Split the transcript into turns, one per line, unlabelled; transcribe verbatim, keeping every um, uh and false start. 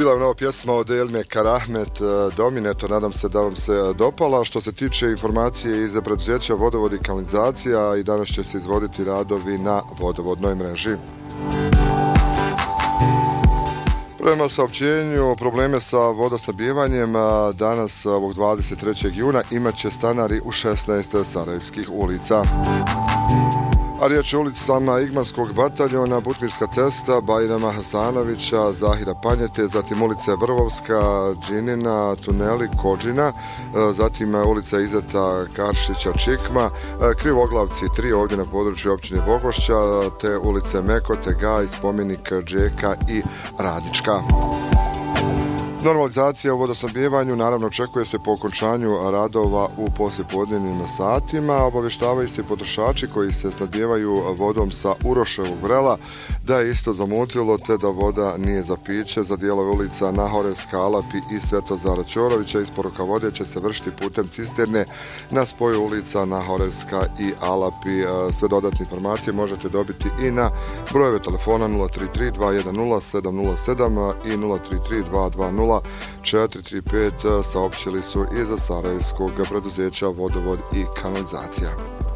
bila je nova pjesma od Elme Karahmet, Domineto, nadam se da vam se dopala. Što se tiče informacije iz preduzeća Vodovod i kanalizacija, i danas će se izvoditi radovi na vodovodnoj mreži. Prema saopćenju, probleme sa vodosnabdijevanjem danas, ovog dvadeset trećeg juna, imat će stanari u šesnaest sarajevskih ulica. A riječ je ulicama Igmanskog bataljona, Butmirska cesta, Bajrama Hasanovića, Zahira Panjete, zatim ulice Vrvovska, Džinina, tuneli Kođina, zatim ulica Izeta Karšića Čikma, Krivoglavci tri ovdje na području općine Bogošća, te ulice Mekote, Gaj, spomenik Džeka i Radnička. Normalizacija u vodosnabdijevanju naravno očekuje se po okončanju radova u poslijepodnevnim satima. Obavještavaju se potrošači koji se snabdijevaju vodom sa Uroševog vrela da je isto zamutilo te da voda nije za piće. Za dijelove ulica Nahorevska, Alapi i Svetozara Ćorovića isporuka vode će se vršiti putem cisterne na spoju ulica Nahorevska i Alapi. Sve dodatne informacije možete dobiti i na brojeve telefona nula tri tri dva jedan nula sedam nula sedam i nula tri tri dva dva nula četiri tri pet, saopćili su iz sarajevskog preduzeća Vodovod i kanalizacija.